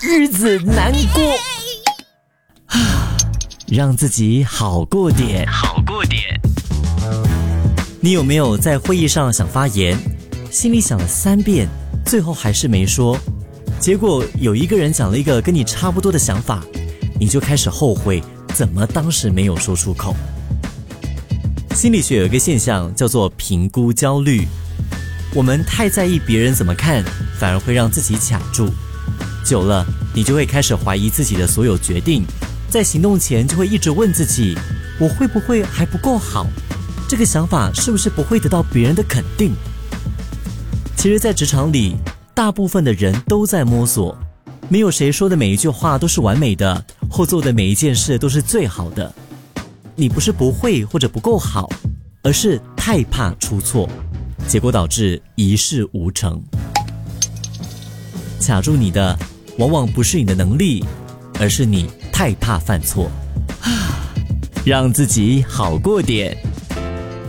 日子难过。让自己好过点，好过点。你有没有在会议上想发言，心里想了3遍，最后还是没说？结果有一个人讲了一个跟你差不多的想法，你就开始后悔怎么当时没有说出口。心理学有一个现象叫做评估焦虑，我们太在意别人怎么看，反而会让自己卡住。久了，你就会开始怀疑自己的所有决定，在行动前就会一直问自己，我会不会还不够好？这个想法是不是不会得到别人的肯定？其实在职场里，大部分的人都在摸索，没有谁说的每一句话都是完美的，或做的每一件事都是最好的。你不是不会或者不够好，而是太怕出错，结果导致一事无成。卡住你的往往不是你的能力，而是你太怕犯错。让自己好过点。